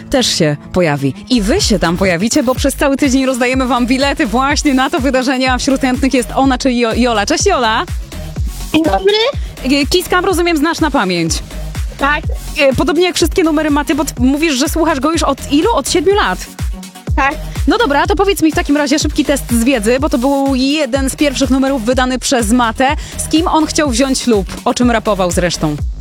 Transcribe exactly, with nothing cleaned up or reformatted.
też się pojawi. I wy się tam pojawicie, bo przez cały tydzień rozdajemy wam bilety właśnie na to wydarzenie, a wśród chętnych jest ona, czyli Jo- Jola. Cześć Jola! Dzień dobry. Kiss Cam, rozumiem, znasz na pamięć. Tak, E, Podobnie jak wszystkie numery Maty, bo ty mówisz, że słuchasz go już od ilu? Od siedmiu lat. tak. No dobra, to powiedz mi w takim razie szybki test z wiedzy, bo to był jeden z pierwszych numerów wydany przez Matę. Z kim on chciał wziąć ślub? O czym rapował zresztą?